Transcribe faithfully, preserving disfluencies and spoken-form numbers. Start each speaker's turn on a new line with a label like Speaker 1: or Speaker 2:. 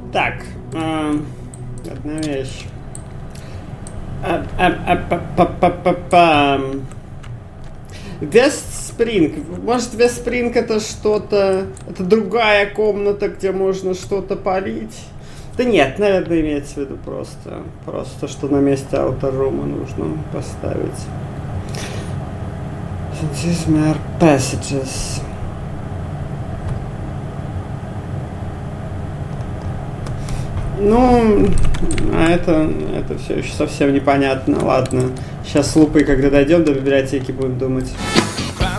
Speaker 1: Так, э, одна вещь. А, а, а, па, па, па, па, па. Вестспринг. Может, Вестспринг это что-то... Это другая комната, где можно что-то полить? Да нет, наверное, имеется в виду просто... Просто, что на месте ауторума нужно поставить. These are passages. Ну, а это, это все еще совсем непонятно. Ладно, сейчас с лупой, когда дойдем до библиотеки, будем думать.